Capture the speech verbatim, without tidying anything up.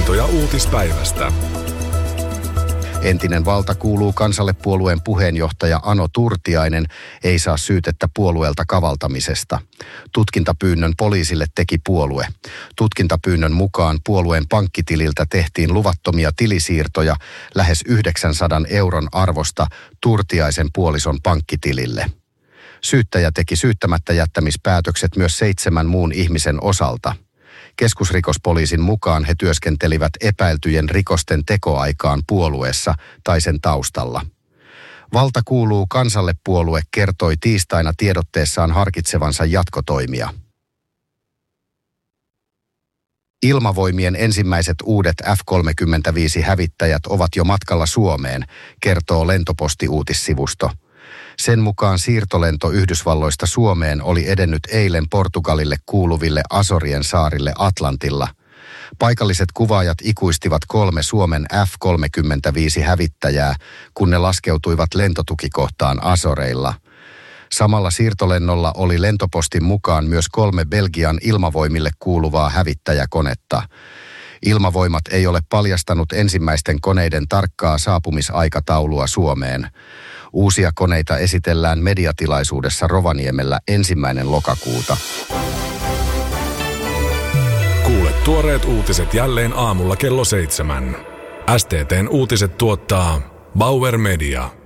havaintoja uutispäivästä. Entinen Valta kuuluu kansalle -puolueen puheenjohtaja Ano Turtiainen ei saa syytettä puolueelta kavaltamisesta. Tutkintapyynnön poliisille teki puolue. Tutkintapyynnön mukaan puolueen pankkitililtä tehtiin luvattomia tilisiirtoja lähes yhdeksänsadan euron arvosta Turtiaisen puolison pankkitilille. Syyttäjä teki syyttämättä jättämispäätökset myös seitsemän muun ihmisen osalta. Keskusrikospoliisin mukaan he työskentelivät epäiltyjen rikosten tekoaikaan puolueessa tai sen taustalla. Valta kuuluu kansalle -puolue kertoi tiistaina tiedotteessaan harkitsevansa jatkotoimia. Ilmavoimien ensimmäiset uudet F kolmekymmentäviisi-hävittäjät ovat jo matkalla Suomeen, kertoo Lentoposti-uutissivusto. Sen mukaan siirtolento Yhdysvalloista Suomeen oli edennyt eilen Portugalille kuuluville Azorien saarille Atlantilla. Paikalliset kuvaajat ikuistivat kolme Suomen F kolmekymmentäviisi-hävittäjää, kun ne laskeutuivat lentotukikohtaan Azoreilla. Samalla siirtolennolla oli Lentopostin mukaan myös kolme Belgian ilmavoimille kuuluvaa hävittäjäkonetta. Ilmavoimat ei ole paljastanut ensimmäisten koneiden tarkkaa saapumisaikataulua Suomeen. Uusia koneita esitellään mediatilaisuudessa Rovaniemellä ensimmäinen lokakuuta. Kuule tuoreet uutiset jälleen aamulla kello seitsemän. S T T:n uutiset tuottaa Bauer Media.